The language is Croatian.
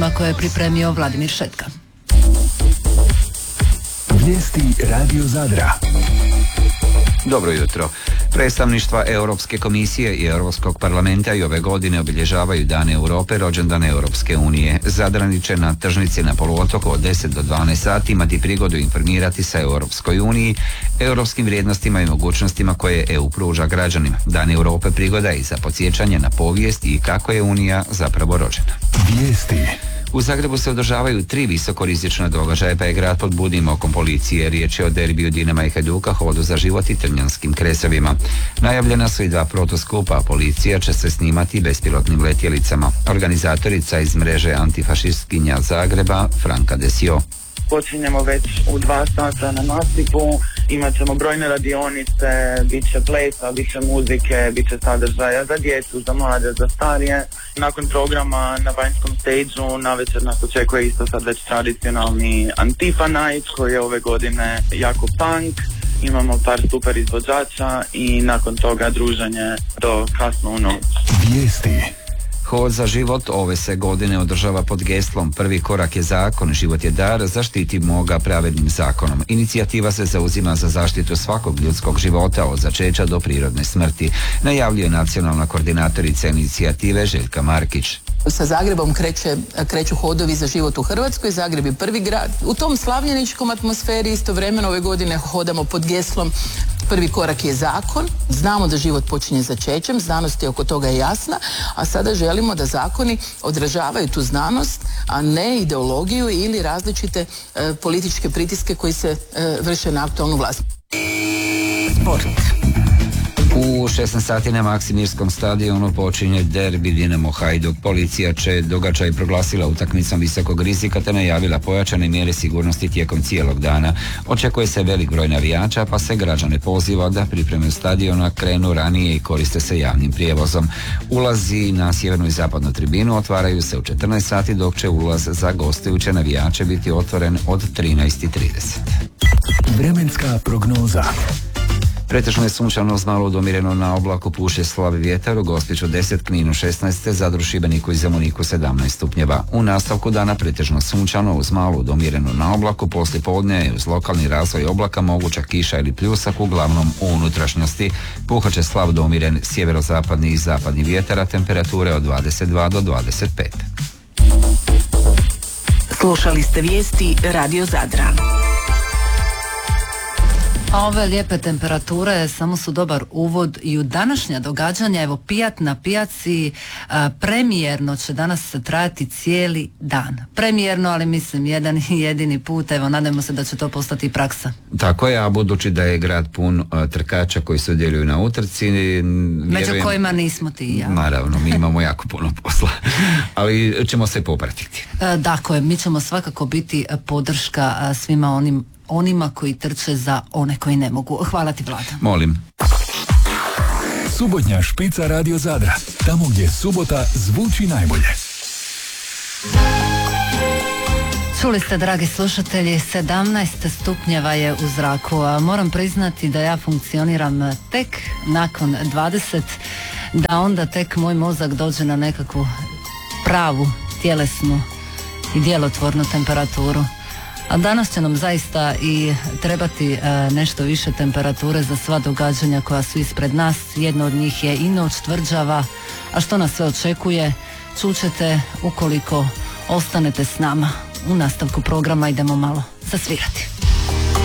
koje je pripremio Vladimir Šetka. Vijesti Radio Zadra. Dobro jutro. Predstavništva Europske komisije i Europskog parlamenta i ove godine obilježavaju Dan Europe, rođendan Europske unije. Zadrani će na tržnici na poluotoku od 10 do 12 sati imati prigodu informirati se o Europskoj uniji, europskim vrijednostima i mogućnostima koje EU pruža građanima. Dan Europe prigoda je i za podsjećanje na povijest i kako je Unija zapravo rođena. Vijesti. U Zagrebu se održavaju 3 visokorizična događaja, pa je grad pod budnim okom policije. Riječ je o derbiju Dinama i Hajduka, Hodu za život i Trnjanskim kresovima. Najavljena su i 2 protoskupa, a policija će se snimati bespilotnim letjelicama. Organizatorica iz mreže antifašistkinja Zagreba, Franka Desio. Počinjemo već u 2 sata na nasipu, imat ćemo brojne radionice, bit će plesa, bit će muzike, bit će sadržaja za djecu, za mlade, za starije. Nakon programa na vanjskom stage-u navečer nas očekuje isto sad već tradicionalni Antifa Night koji je ove godine jako punk. Imamo par super izvođača i nakon toga druženje do kasno u noć. Vijesti. Hod za život ove se godine održava pod geslom Prvi korak je zakon, život je dar, zaštitimo ga pravednim zakonom. Inicijativa se zauzima za zaštitu svakog ljudskog života od začeća do prirodne smrti, najavljuje nacionalna koordinatorica inicijative Željka Markić. Sa Zagrebom kreću hodovi za život u Hrvatskoj. Zagreb je prvi grad. U tom slavljeničkom atmosferi istovremeno ove godine hodamo pod geslom Prvi korak je zakon. Znamo da život počinje začećem, znanost je oko toga jasna, a sada želimo da zakoni odražavaju tu znanost, a ne ideologiju ili različite političke pritiske koji se vrše na aktualnu vlast. Sport. U 16 sati na Maksimirskom stadionu počinje derbi Dinamo Hajduk. Policija će događaj proglasila utakmicom visokog rizika te najavila pojačane mjere sigurnosti tijekom cijelog dana. Očekuje se velik broj navijača, pa se građane poziva da pripreme stadiona krenu ranije i koriste se javnim prijevozom. Ulazi na sjevernu i zapadnu tribinu otvaraju se u 14 sati, dok će ulaz za gostujuće navijače biti otvoren od 13:30. Vremenska prognoza. Pretežno je sunčano uz malo umireno, na oblaku puše slab vjetar, u Gospiću 10, Kninu 16, Zadru, Šibeniku i Zemuniku 17 stupnjeva. U nastavku dana pretežno sunčano uz malo umireno, na oblaku, poslije podne je uz lokalni razvoj oblaka moguća kiša ili pljusak, uglavnom u unutrašnjosti. Puhat će slab do umiren sjeverozapadni i zapadni vjetar, a temperature od 22 do 25. Slušali ste vijesti Radio Zadra. A ove lijepe temperature samo su dobar uvod i u današnja događanja. Evo, pijat na pijaci premijerno će danas trajati cijeli dan. Premijerno, ali mislim jedan i jedini put. Evo, nadajmo se da će to postati praksa. Tako je, a budući da je grad pun trkača koji sudjeluju na utrci, među kojima nismo ti i ja. Naravno, mi imamo jako puno posla, ali ćemo se popratiti. Dakle, mi ćemo svakako biti podrška svima onima koji trče za one koji ne mogu. Hvala ti, Vlada. Molim. Subotnja špica Radio Zadra. Tamo gdje subota zvuči najbolje. Čuli ste, dragi slušatelji, 17 stupnjeva je u zraku. A moram priznati da ja funkcioniram tek nakon 20, da onda tek moj mozak dođe na nekakvu pravu tjelesnu i djelotvornu temperaturu. A danas će nam zaista i trebati nešto više temperature za sva događanja koja su ispred nas. Jedno od njih je i noć tvrđava, a što nas sve očekuje čućete ukoliko ostanete s nama. U nastavku programa idemo malo zasvirati.